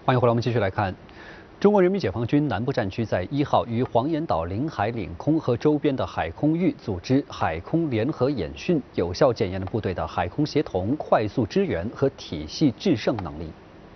欢迎回来，我们继续来看。中国人民解放军南部战区在1号于黄岩岛领海领空和周边的海空域组织海空联合演训，有效检验了部队的海空协同、快速支援和体系制胜能力。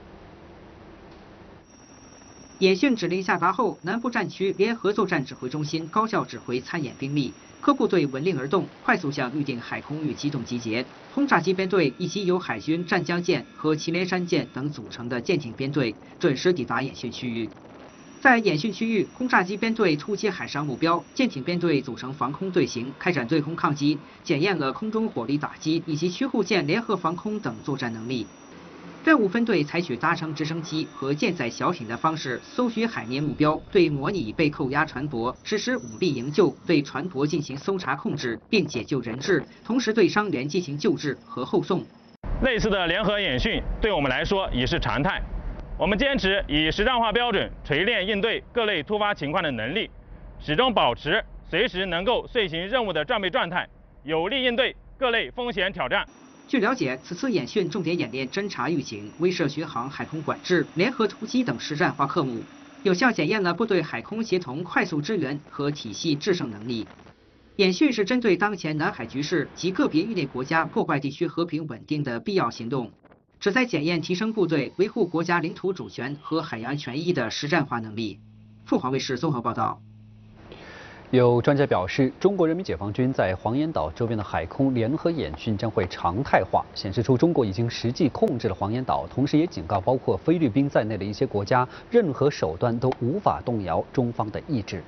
演训指令下达后，南部战区联合作战指挥中心高效指挥参演兵力，各部队闻令而动，快速向预定海空域机动集结。轰炸机编队以及由海军湛江舰和祁连山舰等组成的舰艇编队准时抵达演训区域。在演训区域，轰炸机编队突击海上目标，舰艇编队组成防空队形，开展对空抗击，检验了空中火力打击以及驱护舰联合防空等作战能力。任务分队采取搭乘直升机和舰载小艇的方式搜寻海面目标，对模拟被扣押船舶实施武力营救，对船舶进行搜查控制，并解救人质，同时对伤员进行救治和后送。 类似的联合演训对我们来说已是常态。我们坚持以实战化标准锤炼应对各类突发情况的能力，始终保持随时能够遂行任务的战备状态，有力应对各类风险挑战。 据了解，此次演训重点演练侦察预警、威慑巡航、海空管制、联合突击等实战化科目，有效检验了部队海空协同、快速支援和体系制胜能力。演训是针对当前南海局势及个别域内国家破坏地区和平稳定的必要行动，旨在检验提升部队维护国家领土主权和海洋权益的实战化能力。凤凰卫视综合报道。 有专家表示，中国人民解放军在黄岩岛周边的海空联合演训将会常态化，显示出中国已经实际控制了黄岩岛，同时也警告包括菲律宾在内的一些国家，任何手段都无法动摇中方的意志。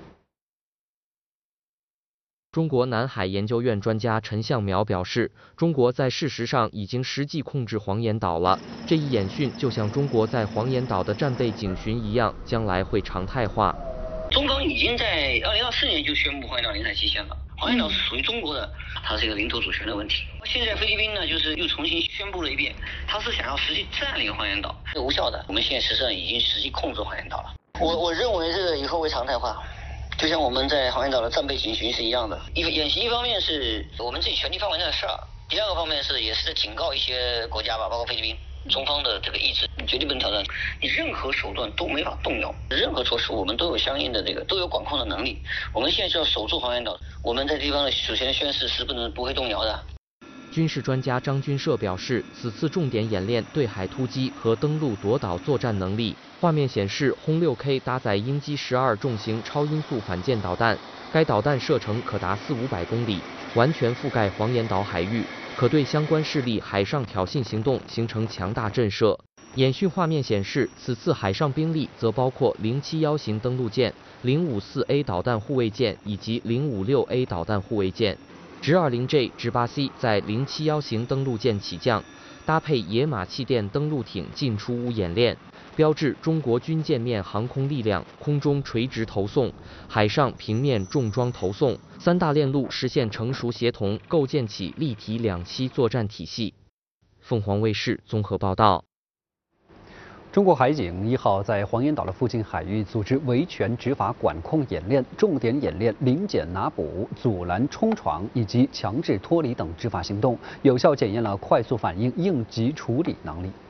中国南海研究院专家陈向苗表示，中国在事实上已经实际控制黄岩岛了，这一演训就像中国在黄岩岛的战备警巡一样，将来会常态化。 中方已经在2024年就宣布黄岩岛领海期限了，黄岩岛是属于中国的，它是一个领土主权的问题。现在菲律宾呢，就是又重新宣布了一遍，他是想要实际占领黄岩岛，是无效的。我们现在实际上已经实际控制黄岩岛了。我认为这个以后会常态化，就像我们在黄岩岛的战备警巡是一样的。演习一方面是我们自己权力范围内的事儿，第二个方面是也是在警告一些国家吧，包括菲律宾。中方的这个意志绝对不能挑战，你任何手段都没法动摇，任何措施我们都有相应的都有管控的能力。我们现在就要守住黄岩岛，我们在地方的主权宣誓是不会动摇的。 军事专家张军社表示，此次重点演练对海突击和登陆夺岛作战能力。画面显示，轰 6K 搭载鹰击12重型超音速反舰导弹，该导弹射程可达400-500公里，完全覆盖黄岩岛海域，可对相关势力海上挑衅行动形成强大震慑。演训画面显示，此次海上兵力则包括071型登陆舰、054A 导弹护卫舰以及056A 导弹护卫舰。直20J、直8C 在071型登陆舰起降，搭配野马气垫登陆艇进出坞演练，标志中国军舰面航空力量空中垂直投送、海上平面重装投送三大链路实现成熟协同，构建起立体两栖作战体系。凤凰卫视综合报道。 中国海警1号在黄岩岛的附近海域组织维权执法管控演练，重点演练临检拿捕、阻拦冲闯以及强制脱离等执法行动，有效检验了快速反应、应急处理能力。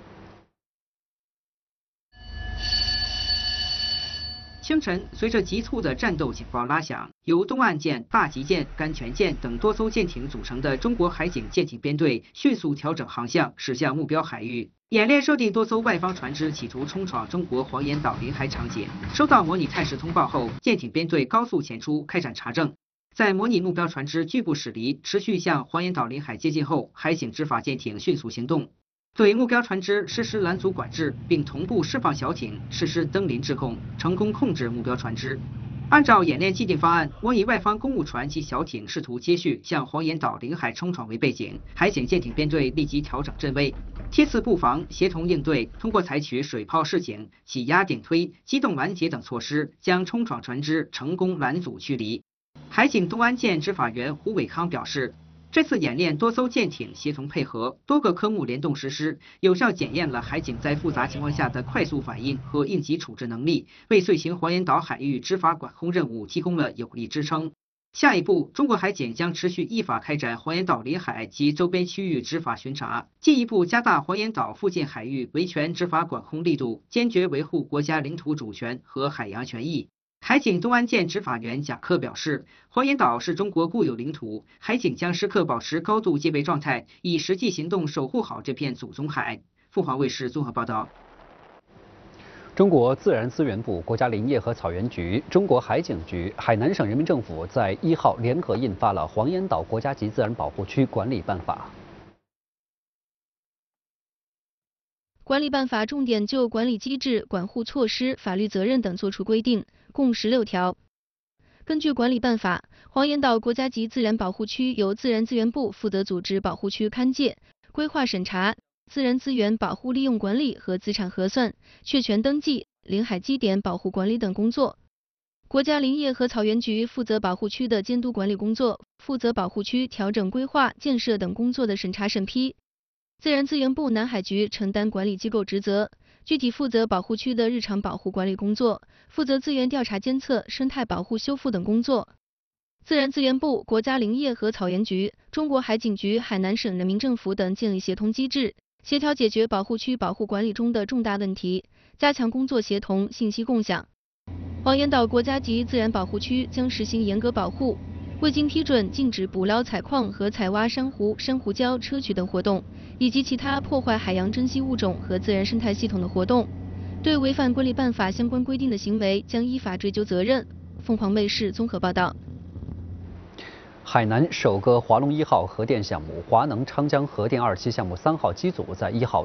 清晨，随着急促的战斗警报拉响，由东岸舰、大吉舰、甘泉舰等多艘舰艇组成的中国海警舰艇编队迅速调整航向，驶向目标海域。演练设定多艘外方船只企图冲闯中国黄岩岛领海场景。收到模拟态势通报后，舰艇编队高速前出，开展查证。在模拟目标船只拒不驶离、持续向黄岩岛领海接近后，海警执法舰艇迅速行动，对目标船只实施拦阻管制，并同步释放小艇实施登临制控，成功控制目标船只。按照演练既定方案，模拟外方公务船及小艇试图接续向黄岩岛领海冲闯为背景，海警舰艇编队立即调整阵位，梯次布防，协同应对，通过采取水炮示警、挤压顶推、机动拦截等措施，将冲闯船只成功拦阻驱离。海警东安舰执法员胡伟康表示，这次演练多艘舰艇协同配合，多个科目联动实施，有效检验了海警在复杂情况下的快速反应和应急处置能力，为遂行黄岩岛海域执法管控任务提供了有力支撑。 下一步，中国海警将持续依法开展黄岩岛临海及周边区域执法巡查，进一步加大黄岩岛附近海域维权执法管控力度，坚决维护国家领土主权和海洋权益。海警东安舰执法员贾克表示，黄岩岛是中国固有领土，海警将时刻保持高度戒备状态，以实际行动守护好这片祖宗海。凤凰卫视综合报道。 中国自然资源部、国家林业和草原局、中国海警局、海南省人民政府在1号联合印发了《黄岩岛国家级自然保护区管理办法》。 管理办法重点就管理机制、管护措施、法律责任等作出规定，共16条。根据管理办法，黄岩岛国家级自然保护区由自然资源部负责组织保护区勘界、规划审查、自然资源保护利用管理和资产核算、确权登记、临海基点保护管理等工作。国家林业和草原局负责保护区的监督管理工作，负责保护区调整规划、建设等工作的审查审批。自然资源部南海局承担管理机构职责，具体负责保护区的日常保护管理工作，负责资源调查监测、生态保护修复等工作。自然资源部、国家林业和草原局、中国海警局、海南省人民政府等建立协同机制，协调解决保护区保护管理中的重大问题，加强工作协同、信息共享。黄岩岛国家级自然保护区将实行严格保护，未经批准禁止捕捞、采矿和采挖珊瑚、珊瑚礁、砗磲等活动，以及其他破坏海洋珍稀物种和自然生态系统的活动。对违反管理办法相关规定的行为，将依法追究责任。凤凰卫视综合报道。 海南首个华龙1号核电项目华能昌江核电2期项目3号机组在1号